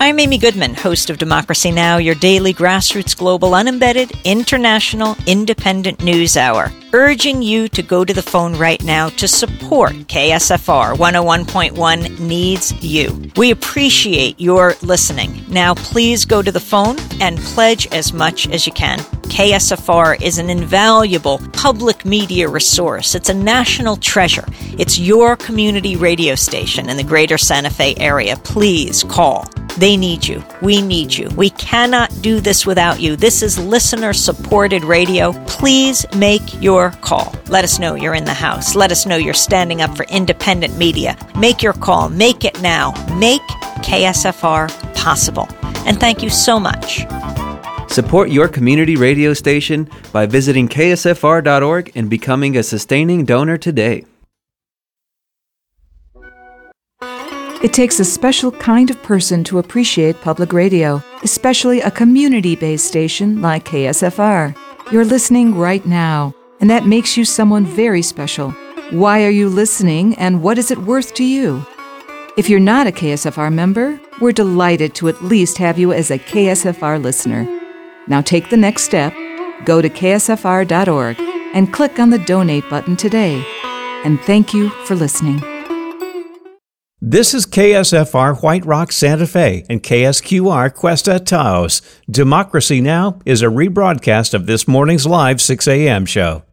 I'm Amy Goodman, host of Democracy Now!, your daily grassroots, global, unembedded, international, independent news hour, urging you to go to the phone right now to support KSFR 101.1 needs you. We appreciate your listening. Now please go to the phone and pledge as much as you can. KSFR is an invaluable public media resource. It's a national treasure. It's your community radio station in the greater Santa Fe area. Please call. They need you. We need you. We cannot do this without you. This is listener-supported radio. Please make your call. Let us know you're in the house. Let us know you're standing up for independent media. Make your call. Make it now. Make KSFR possible. And thank you so much. Support your community radio station by visiting ksfr.org and becoming a sustaining donor today. It takes a special kind of person to appreciate public radio, especially a community-based station like KSFR. You're listening right now, and that makes you someone very special. Why are you listening, and what is it worth to you? If you're not a KSFR member, we're delighted to at least have you as a KSFR listener. Now take the next step, go to ksfr.org, and click on the Donate button today. And thank you for listening. This is KSFR White Rock, Santa Fe, and KSQR Cuesta, Taos. Democracy Now! Is a rebroadcast of this morning's live 6 a.m. show.